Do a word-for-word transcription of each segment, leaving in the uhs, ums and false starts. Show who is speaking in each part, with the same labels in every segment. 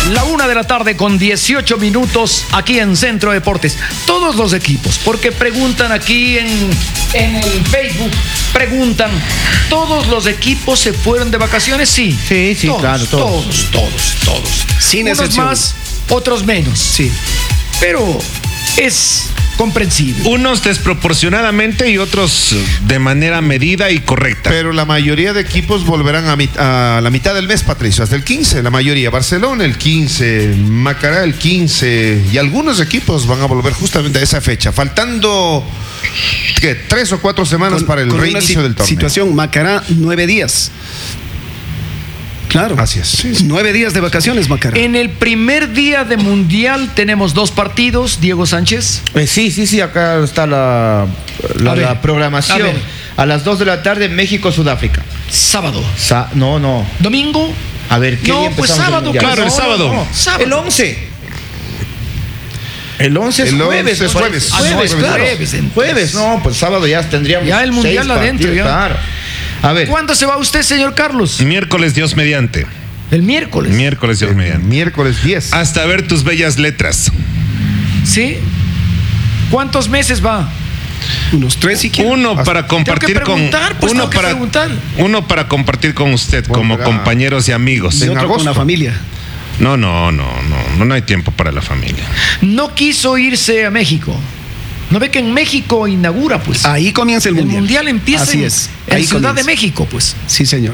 Speaker 1: La una de la tarde con dieciocho minutos aquí en Centro Deportes. Todos los equipos, porque preguntan aquí en, en el Facebook, preguntan, ¿todos los equipos se fueron de vacaciones? Sí.
Speaker 2: Sí, sí,
Speaker 1: todos,
Speaker 2: claro, todos.
Speaker 1: Todos, todos, todos.
Speaker 3: Sin
Speaker 1: Unos
Speaker 3: excepción.
Speaker 1: más, otros menos.
Speaker 3: Sí.
Speaker 1: Pero es comprensible.
Speaker 4: Unos desproporcionadamente y otros de manera medida y correcta.
Speaker 5: Pero la mayoría de equipos volverán a, mit a la mitad del mes, Patricio, hasta el quince. La mayoría, Barcelona el quince, Macará el quince, y algunos equipos van a volver justamente a esa fecha, faltando ¿qué? tres o cuatro semanas
Speaker 3: Con,
Speaker 5: para el
Speaker 3: con
Speaker 5: reinicio
Speaker 3: una
Speaker 5: del torneo.
Speaker 3: Situación, Macará, nueve días. Claro.
Speaker 5: Así es. Sí, sí.
Speaker 3: Nueve días de vacaciones, Macará.
Speaker 1: En el primer día de Mundial tenemos dos partidos, Diego Sánchez.
Speaker 2: Eh, sí, sí, sí, acá está la, la,
Speaker 1: A ver,
Speaker 2: la programación.
Speaker 1: a ver.
Speaker 2: A las dos de la tarde, México-Sudáfrica.
Speaker 1: Sábado.
Speaker 2: Sa no, no.
Speaker 1: Domingo.
Speaker 2: A ver, ¿qué
Speaker 1: No,
Speaker 2: día
Speaker 1: pues
Speaker 2: empezamos el
Speaker 1: sábado,
Speaker 2: Mundial?
Speaker 4: claro, el
Speaker 2: No, no,
Speaker 4: sábado.
Speaker 2: no.
Speaker 1: Sábado.
Speaker 2: El once. El once es
Speaker 5: El
Speaker 2: jueves.
Speaker 5: once es
Speaker 2: ¿no?
Speaker 5: jueves.
Speaker 1: Ah, no,
Speaker 2: Jueves,
Speaker 1: es
Speaker 2: claro.
Speaker 1: jueves, entonces.
Speaker 2: Jueves, no, pues sábado ya tendríamos.
Speaker 1: Ya el Mundial
Speaker 2: seis
Speaker 1: adentro,
Speaker 2: partidos,
Speaker 1: ya.
Speaker 2: Claro. A ver.
Speaker 1: ¿Cuándo se va usted, señor Carlos?
Speaker 4: Miércoles, Dios mediante.
Speaker 1: El miércoles.
Speaker 4: Miércoles, Dios mediante.
Speaker 5: Miércoles diez.
Speaker 4: Hasta ver tus bellas letras.
Speaker 1: ¿Sí? ¿Cuántos meses va?
Speaker 3: Unos tres si quieren.
Speaker 4: Uno para compartir
Speaker 1: Tengo que preguntar,
Speaker 4: con
Speaker 1: pues
Speaker 4: uno
Speaker 1: tengo que
Speaker 4: para
Speaker 1: preguntar.
Speaker 4: uno para compartir con usted como
Speaker 5: Volverá.
Speaker 4: compañeros y amigos.
Speaker 3: Y
Speaker 5: en
Speaker 3: otro con la
Speaker 5: agosto.
Speaker 3: familia.
Speaker 4: No, no, no, no, no, no hay tiempo para la familia.
Speaker 1: No quiso irse a México. ¿No ve que en México inaugura, pues?
Speaker 3: Ahí comienza el
Speaker 1: el
Speaker 3: mundial.
Speaker 1: mundial empieza
Speaker 3: Así
Speaker 1: en,
Speaker 3: es.
Speaker 1: en
Speaker 3: Ahí
Speaker 1: Ciudad
Speaker 3: comienza.
Speaker 1: de México, pues.
Speaker 3: Sí, señor.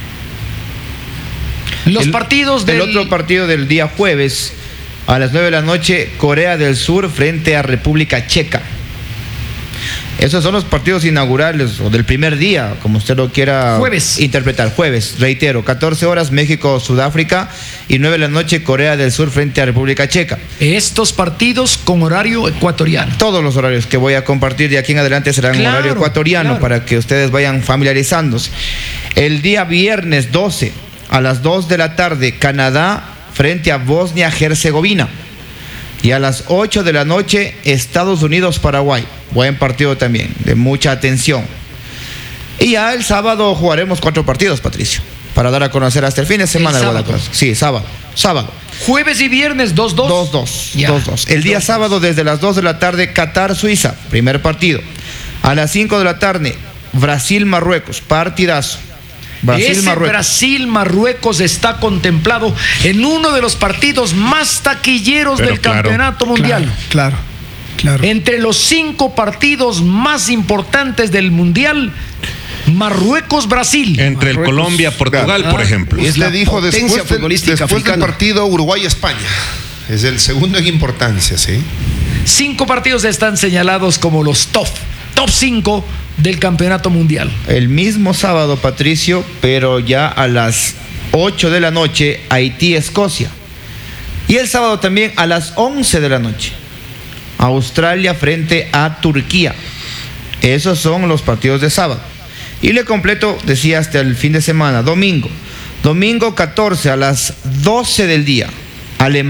Speaker 1: Los
Speaker 2: El-
Speaker 1: partidos del...
Speaker 2: El otro partido del día jueves, a las nueve de la noche, Corea del Sur frente a República Checa. Esos son los partidos inaugurales o del primer día, como usted lo quiera
Speaker 1: Jueves.
Speaker 2: interpretar. Jueves, reitero, catorce horas México, Sudáfrica, y nueve de la noche Corea del Sur frente a República Checa.
Speaker 1: Estos partidos con horario ecuatoriano.
Speaker 2: Todos los horarios que voy a compartir de aquí en adelante serán en
Speaker 1: Claro,
Speaker 2: horario ecuatoriano,
Speaker 1: claro.
Speaker 2: para que ustedes vayan familiarizándose. El día viernes doce a las dos de la tarde, Canadá frente a Bosnia-Herzegovina. Y a las ocho de la noche, Estados Unidos-Paraguay. Buen partido también, de mucha atención. Y ya el sábado jugaremos cuatro partidos, Patricio, para dar a conocer hasta el fin de semana.
Speaker 1: El
Speaker 2: el
Speaker 1: sábado.
Speaker 2: Guadalajara. Sí, sábado. Sábado.
Speaker 1: Jueves y viernes, dos dos.
Speaker 2: dos dos.
Speaker 1: Ya.
Speaker 2: dos dos. El día
Speaker 1: dos,
Speaker 2: sábado desde las dos de la tarde, Qatar-Suiza, primer partido. A las cinco de la tarde, Brasil-Marruecos, partidazo.
Speaker 1: Ese
Speaker 2: Brasil-Marruecos.
Speaker 1: Brasil-Marruecos está contemplado en uno de los partidos más taquilleros
Speaker 4: Pero
Speaker 1: del
Speaker 4: claro,
Speaker 1: campeonato mundial.
Speaker 3: Claro, claro.
Speaker 1: Entre los cinco partidos más importantes del mundial, Marruecos-Brasil.
Speaker 4: Entre el
Speaker 3: Marruecos.
Speaker 4: Colombia-Portugal, por
Speaker 1: Ah.
Speaker 4: ejemplo.
Speaker 3: Es
Speaker 5: Usted
Speaker 3: la
Speaker 5: dijo
Speaker 3: potencia
Speaker 5: después, del,
Speaker 3: futbolística
Speaker 5: después del
Speaker 3: africana.
Speaker 5: partido Uruguay-España. Es el segundo en importancia, ¿sí?
Speaker 1: Cinco partidos están señalados como los top, top cinco del campeonato mundial.
Speaker 2: El mismo sábado, Patricio, pero ya a las ocho de la noche, Haití-Escocia. Y el sábado también a las once de la noche, Australia frente a Turquía. Esos son los partidos de sábado. Y le completo, decía, hasta el fin de semana, domingo. Domingo catorce a las doce del día, Alemania.